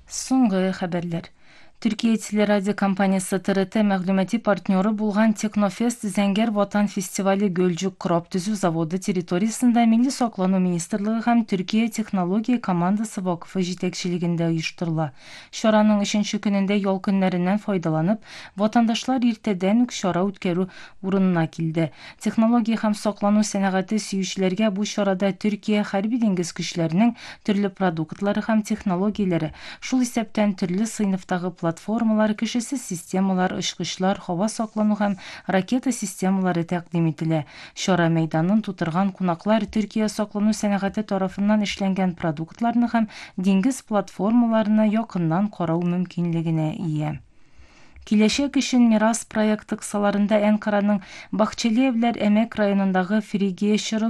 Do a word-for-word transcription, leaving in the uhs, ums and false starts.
Соңғы хәбәрләр. Türkiye телерадио компаниясы Т Р Т мәгълүмати партнеры булган Технофест Зәңгәр Ватан фестивале Гөлҗүк кораб төзү заводы территориясендә Милли саклану министрлыгы һәм Төркия технология командасы вакыфы җитәкчелегендә оештырыла. Чараның өченче көнендә ял көннәреннән файдаланып, ватандашлар иртәдән үк чара үткәрү урынына килде. Технология һәм саклану сәнәгате сөючеләргә бу чарада Төркия хәрби диңгез көчләренең төрле продуктлары һәм технологияләре, шул исәптән төрле сыйныфтагы платформалар, кешесез системалар, очкычлар, һава саклану һәм ракета системалары тәкъдим ителә. Чара мәйданын тутырган кунаклар Төркия саклану сәнәгате тарафыннан эшләнгән продуктларны һәм диңгез платформаларына якыннан карау мөмкинлегенә ия. Киләчәк өчен мирас проекты кысаларында Әнкараның Бахчели Эвләр Әмәк районындагы Фригия чоры